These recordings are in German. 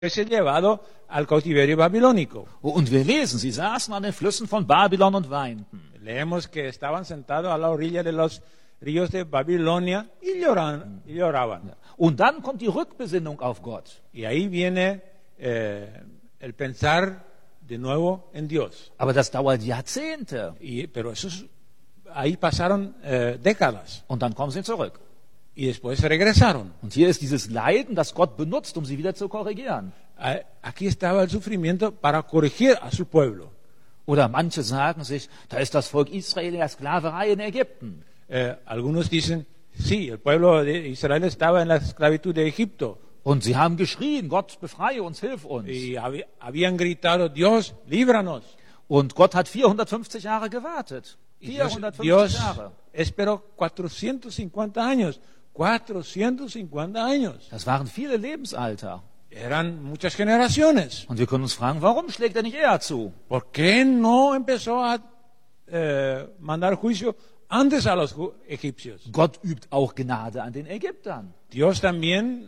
llevado al cautiverio babilónico. Und wir lesen, sie saßen an den Flüssen von Babylon und weinten. Leemos que estaban sentados a la orilla de los ríos de Babilonia y lloraban. Und dann kommt die Rückbesinnung auf Gott. Y ahí viene el pensar de nuevo en Dios. Aber das dauert Jahrzehnte. Pero ahí pasaron décadas. Und dann kommen sie zurück. Y después regresaron. Und hier ist dieses Leiden, das Gott benutzt, um sie wieder zu korrigieren. Aquí estaba el sufrimiento para corregir a su pueblo. Oder manche sagen sich, da ist das Volk Israel in der Sklaverei in Ägypten. Algunos dicen, sí, el pueblo de Israel estaba en la esclavitud de Egipto. Und sie haben geschrien, Gott, befreie uns, hilf uns. Y habían gritado, Dios, líbranos. Und Gott hat 450 Jahre gewartet. 450 Jahre. Esperó 450 años. 450 años. Das waren viele Lebensalter. Eran muchas generaciones. Und wir können uns fragen, warum schlägt er nicht eher zu? ¿Por qué no empezó a mandar juicio antes a los egipcios? Gott übt auch Gnade an den Ägyptern. Dios también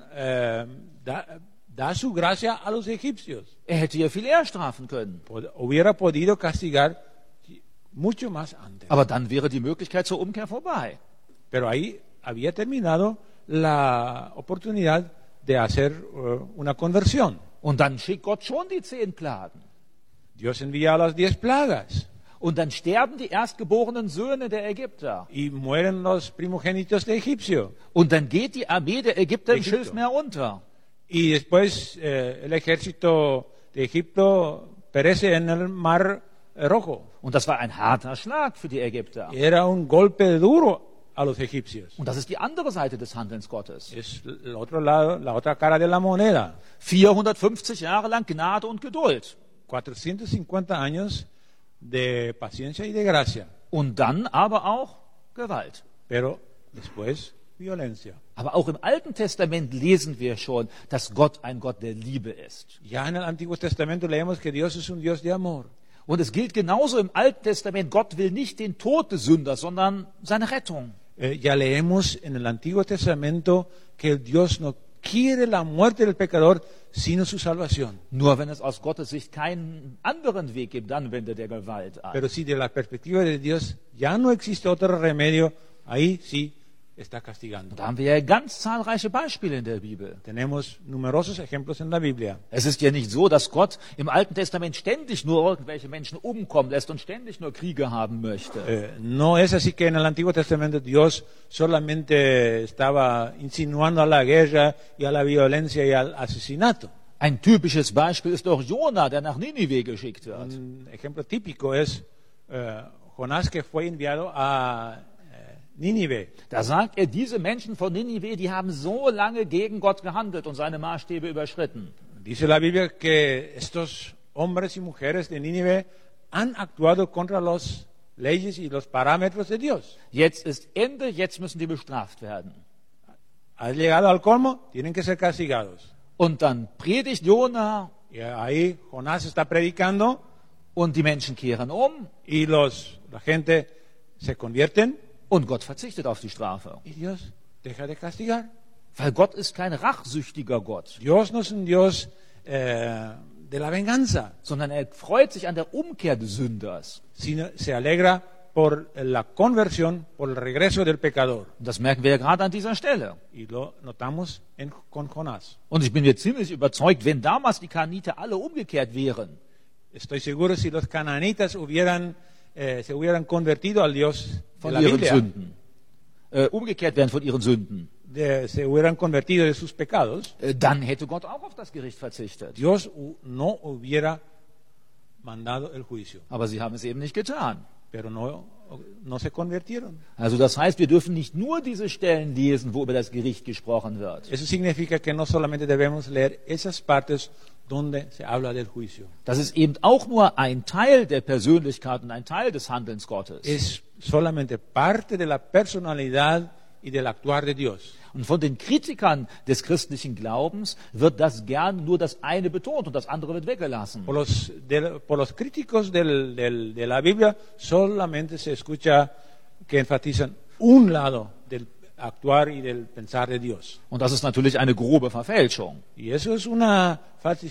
da su gracia a los egipcios. Er hätte ja viel eher strafen können. Hubiera podido castigar mucho más antes. Aber dann wäre die Möglichkeit zur Umkehr vorbei. Pero ahí había terminado la oportunidad de hacer una conversión. Und dann schickt Gott schon die 10 Plagen. Dios envía las 10 plagas. Und dann sterben die erstgeborenen Söhne der Ägypter. Y mueren los primogénitos de Egipcio. Und dann geht die Armee der Ägypter im Schilfmeer unter. Y después el ejército de Egipto perece en el mar Rojo. Und das war ein harter Schlag für die Ägypter. Era un golpe duro a los egipcios. Und das ist die andere Seite des Handelns Gottes. Es el otro lado, la otra cara de la moneda. 450 Jahre lang Gnade und Geduld. 450 años de paciencia y de gracia. Und dann aber auch Gewalt. Pero después violencia. Aber auch im Alten Testament lesen wir schon, dass Gott ein Gott der Liebe ist. Ya en el Antiguo Testamento leemos que Dios es un Dios de amor. Und es gilt genauso im Alten Testament, Gott will nicht den Tod des Sünders, sondern seine Rettung. Ya leemos en el Antiguo Testamento que Dios no quiere la muerte del pecador, sino su salvación. Nur wenn es aus Gottes Sicht keinen anderen Weg gibt, dann wendet er Gewalt an. Pero si de la perspectiva de Dios ya no existe otro remedio, ahí sí está castigando. Da haben wir ja ganz zahlreiche Beispiele in der Bibel. Tenemos numerosos ejemplos en la Biblia. Es ist ja nicht so, dass Gott im Alten Testament ständig nur irgendwelche Menschen umkommen lässt und ständig nur Kriege haben möchte. No es así que en el Antiguo Testamento Dios solamente estaba insinuando a la guerra y a la violencia y al asesinato. Ein typisches Beispiel ist doch Jona, der nach Ninive geschickt wird. Un ejemplo típico es Jonás, que fue enviado a Ninive. Da sagt er, diese Menschen von Ninive, die haben so lange gegen Gott gehandelt und seine Maßstäbe überschritten. Dice la Biblia que estos hombres y mujeres de Nínive han actuado contra las leyes y los parámetros de Dios. Jetzt ist Ende, jetzt müssen die bestraft werden. Ha llegado al colmo, tienen que ser castigados. Und dann predigt Jona. Y ahí Jonás está predicando. Und die Menschen kehren um. Y la gente se convierten. Und Gott verzichtet auf die Strafe. Y Dios deja de castigar. Weil Gott ist kein rachsüchtiger Gott. Dios no es un Dios de la venganza. Sondern er freut sich an der Umkehr des Sünders. Sino se alegra por la conversión, por el regreso del pecador. Und das merken wir ja gerade an dieser Stelle. Y lo notamos con Jonás. Und ich bin mir ziemlich überzeugt, wenn damals die Kananiter alle umgekehrt wären. Estoy seguro si los cananitas se hubieran convertido al Dios von de la ihren Biblia, Sünden. Umgekehrt werden von ihren Sünden. Se hubieran convertido de sus pecados, Dann hätte Gott auch auf das Gericht verzichtet. Dios no hubiera mandado el juicio. Aber sie haben es eben nicht getan. Pero no se convirtieron. Also das heißt, wir dürfen nicht nur diese Stellen lesen, wo über das Gericht gesprochen wird. Eso significa que no solamente debemos leer esas partes donde se habla del juicio. Das ist eben auch nur ein Teil der Persönlichkeit und ein Teil des Handelns Gottes. Es solamente parte de la personalidad y del actuar de Dios. Und von den Kritikern des christlichen Glaubens wird das gern nur das eine betont und das andere wird weggelassen. Por los críticos de la Biblia solamente se escucha que enfatizan un lado actuar y del pensar de Dios. Und das ist natürlich eine grobe Verfälschung. Y eso es una